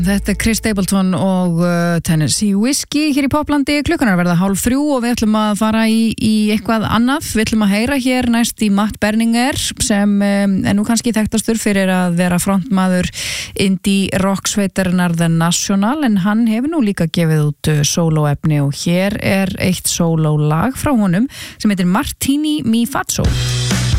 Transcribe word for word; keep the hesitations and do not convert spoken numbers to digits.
Þetta er Chris Stapleton og uh, Tennessee Whiskey hér í Poplandi. Klukkan er að verða hálf þrjú og við ætlum að fara í, í eitthvað annað. Við ætlum að heyra hér næst í Matt Berninger sem um, er nú kannski þekktastur fyrir að vera frontmaður indie rock sveitarinnar The National, en hann hefur nú líka gefið út uh, soloefni og hér er eitt sololag frá honum sem heitir Martini Mi Faccio.